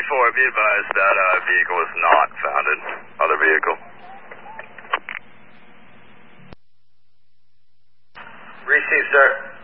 4, be advised that vehicle was not founded. Other vehicle. Received, sir.